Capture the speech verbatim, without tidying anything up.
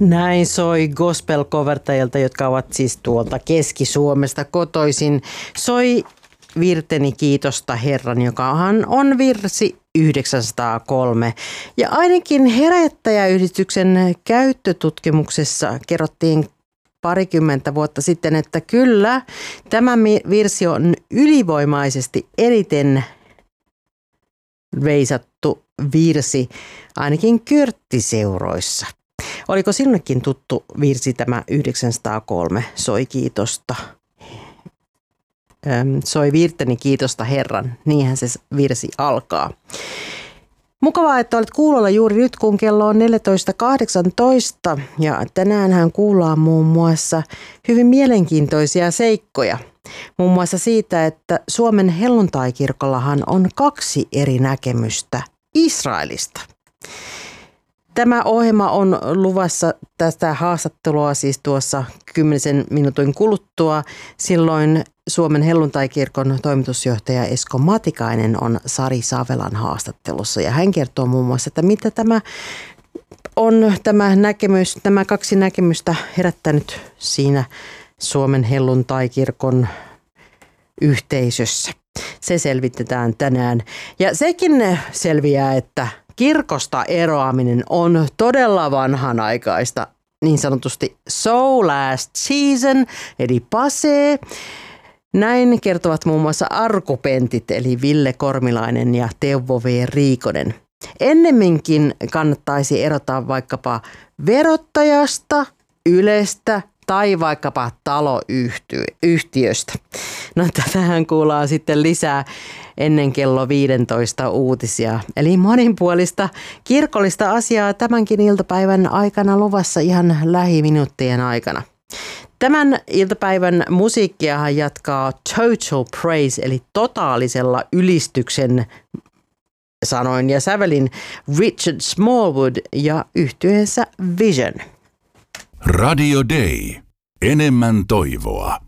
Näin soi gospel-covertajilta, jotka ovat siis tuolta Keski-Suomesta kotoisin. Soi Virteni kiitosta Herran, joka on virsi yhdeksänsataakolme. Ja ainakin Herättäjäyhdistyksen käyttötutkimuksessa kerrottiin parikymmentä vuotta sitten, että kyllä tämä virsi on ylivoimaisesti eniten veisattu virsi ainakin kyrttiseuroissa. Oliko sinullekin tuttu virsi tämä yhdeksänsataakolme? Soi kiitosta. Öm, soi Virteni kiitosta Herran. Niinhän se virsi alkaa. Mukavaa, että olet kuulolla juuri nyt, kun kello on neljätoista kahdeksantoista. Ja tänäänhän kuullaan muun muassa hyvin mielenkiintoisia seikkoja. Muun muassa siitä, että Suomen helluntaikirkollahan on kaksi eri näkemystä Israelista. Tämä ohjelma on luvassa tästä haastattelua siis tuossa kymmenisen minuutin kuluttua. Silloin Suomen helluntaikirkon toimitusjohtaja Esko Matikainen on Sari Savelan haastattelussa. Ja hän kertoo muun muassa, että mitä tämä on tämä näkemys, nämä kaksi näkemystä herättänyt siinä Suomen helluntaikirkon yhteisössä. Se selvitetään tänään. Ja sekin selviää, että kirkosta eroaminen on todella vanhanaikaista, niin sanotusti so last season, eli passé. Näin kertovat muun muassa arkupentit, eli Ville Kormilainen ja Teuvo V. Riikonen. Ennemminkin kannattaisi erottaa vaikkapa verottajasta, Ylestä tai vaikkapa taloyhtiöstä. No tätähän kuullaan sitten lisää ennen kello viisitoista uutisia. Eli monipuolista kirkollista asiaa tämänkin iltapäivän aikana luvassa ihan lähiminuuttien aikana. Tämän iltapäivän musiikkiahan jatkaa Total Praise, eli totaalisella ylistyksen sanoin ja sävelin Richard Smallwood ja yhtyeensä Vision. Radio Day. Enemmän toivoa.